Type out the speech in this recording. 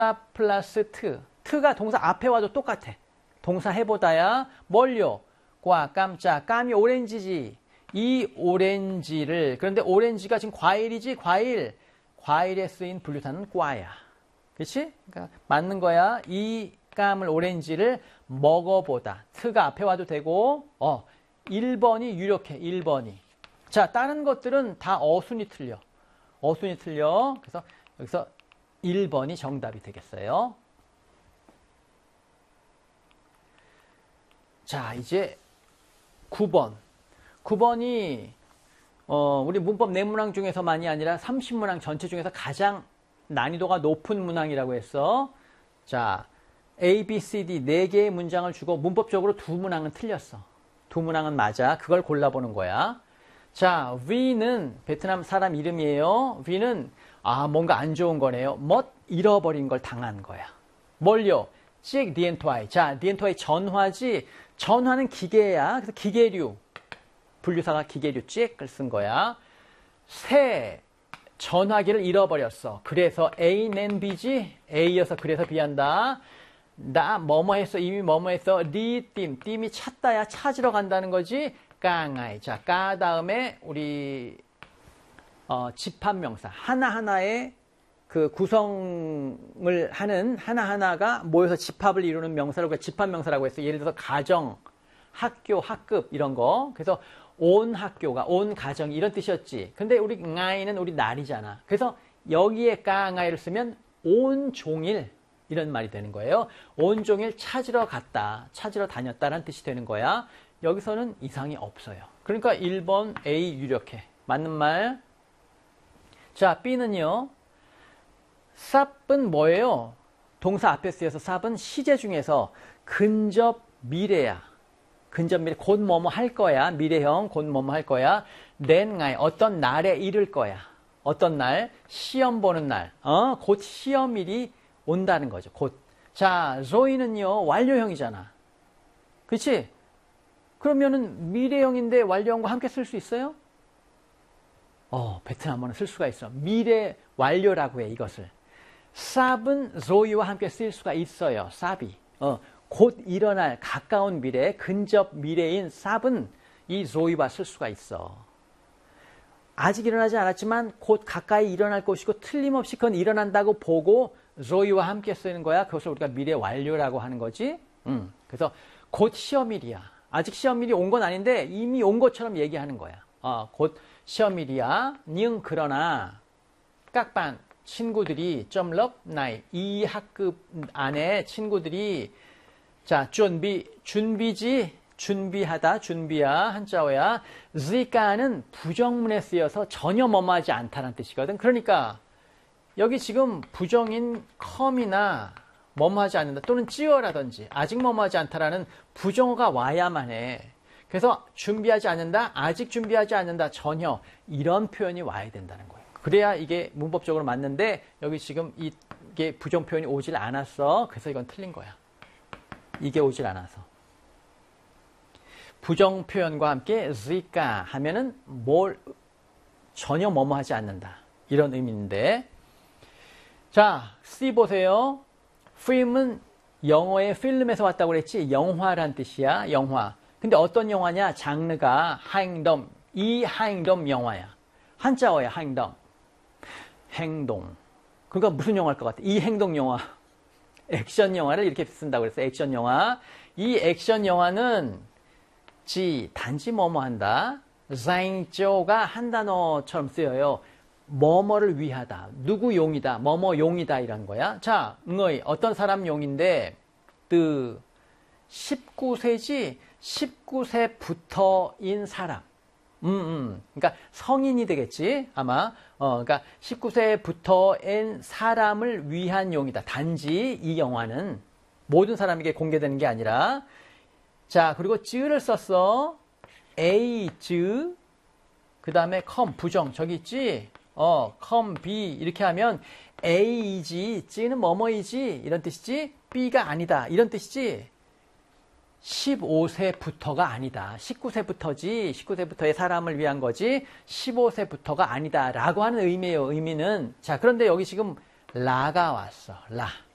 플러스 트. 트가 동사 앞에 와도 똑같아. 동사 해보다야 뭘요? 과, 깜짝. 깜이 오렌지지. 이 오렌지를, 그런데 오렌지가 지금 과일이지, 과일. 과일에 쓰인 분류탄은 꽈야. 그치? 그러니까 맞는 거야. 이 깜을 오렌지를 먹어보다. 트가 앞에 와도 되고, 1번이 유력해, 1번이. 자, 다른 것들은 다 어순이 틀려. 어순이 틀려. 그래서 여기서 1번이 정답이 되겠어요. 자, 이제 9번. 9번이 우리 문법 네 문항 중에서만이 아니라 30문항 전체 중에서 가장 난이도가 높은 문항이라고 했어. 자, A, B, C, D 4개의 문장을 주고 문법적으로 2문항은 틀렸어. 2문항은 맞아. 그걸 골라보는 거야. 자, V는 베트남 사람 이름이에요. V는 뭔가 안 좋은 거네요. 잃어버린 걸 당한 거야. 뭘요? 찍 디엔토아이. 자, 디엔토아이 전화지. 전화는 기계야. 그래서 기계류. 분류사가 기계류 찍을 쓴 거야. 새 전화기를 잃어버렸어. 그래서 A는 B지. A여서 그래서 B한다. 나 뭐뭐 했어. 이미 뭐뭐 했어. 띠임이 찾다야. 찾으러 간다는 거지. 깡아이. 자, 까 다음에 우리 집합명사. 하나하나의 그 구성을 하는 하나하나가 모여서 집합을 이루는 명사라고 집합명사라고 했어. 예를 들어서 가정, 학교, 학급 이런 거. 그래서 온 학교가, 온 가정이 이런 뜻이었지. 근데 우리 ngai는 우리 날이잖아. 그래서 여기에 ngai를 쓰면 온 종일 이런 말이 되는 거예요. 온 종일 찾으러 갔다, 찾으러 다녔다라는 뜻이 되는 거야. 여기서는 이상이 없어요. 그러니까 1번 A 유력해. 맞는 말. 자, B는요. 쌉은 뭐예요? 동사 앞에 쓰여서 쌉은 시제 중에서 근접 미래야. 근접 미래, 곧 뭐뭐 할 거야. 미래형, 곧 뭐뭐 할 거야. 낸가이, 어떤 날에 이를 거야. 어떤 날? 시험 보는 날. 곧 시험일이 온다는 거죠. 곧. 자, 조이는요, 완료형이잖아. 그치? 그러면은 미래형인데 완료형과 함께 쓸 수 있어요? 베트남어는 쓸 수가 있어. 미래 완료라고 해, 이것을. 쌉은 조이와 함께 쓸 수가 있어요. 쌉이. 곧 일어날 가까운 미래, 근접 미래인 쌉은 이 조이와 쓸 수가 있어. 아직 일어나지 않았지만 곧 가까이 일어날 것이고 틀림없이 그건 일어난다고 보고 조이와 함께 쓰는 거야. 그것을 우리가 미래 완료라고 하는 거지. 그래서 곧 시험일이야. 아직 시험일이 온 건 아닌데 이미 온 것처럼 얘기하는 거야. 곧 시험일이야. nhưng 그러나 깍반 친구들이 점럽 나이 이 학급 안에 친구들이 자 준비지 준비하다 준비야 한자어야 zika는 부정문에 쓰여서 전혀 뭐뭐하지 않다는 뜻이거든. 그러니까 여기 지금 부정인 come이나 뭐뭐하지 않는다 또는 찌어라든지 아직 뭐뭐하지 않다라는 부정어가 와야만 해. 그래서 준비하지 않는다, 아직 준비하지 않는다, 전혀 이런 표현이 와야 된다는 거예요. 그래야 이게 문법적으로 맞는데 여기 지금 이게 부정 표현이 오질 않았어. 그래서 이건 틀린 거야. 이게 오질 않아서. 부정 표현과 함께 zika 하면은 전혀 뭐뭐하지 않는다. 이런 의미인데. 자, C 보세요. film은 영어의 필름에서 왔다고 그랬지. 영화란 뜻이야. 영화. 근데 어떤 영화냐? 장르가 하잉덤. 이 하잉덤 영화야. 한자어야, 하잉덤. 행동. 그러니까 무슨 영화일 것 같아? 이 행동 영화. 액션 영화를 이렇게 쓴다고 그랬어. 액션 영화. 이 액션 영화는 단지 뭐뭐 한다. 자잉조가 한 단어처럼 쓰여요. 뭐뭐를 위하다. 누구 용이다. 뭐뭐 용이다. 이런 거야. 자, 어떤 사람 용인데 19세지 19세부터인 사람. 그러니까 성인이 되겠지, 아마. 그러니까 19세부터인 사람을 위한 용이다. 단지 이 영화는 모든 사람에게 공개되는 게 아니라. 자, 그리고 즈를 썼어. A, 즈. 그 다음에 come, 부정. 저기 있지? come, be. 이렇게 하면 A이지, 즈는 뭐뭐이지. 이런 뜻이지. B가 아니다. 이런 뜻이지. 15세부터가 아니다. 19세부터지. 19세부터의 사람을 위한 거지. 15세부터가 아니다. 라고 하는 의미예요. 의미는. 자, 그런데 여기 지금 라가 왔어. 라.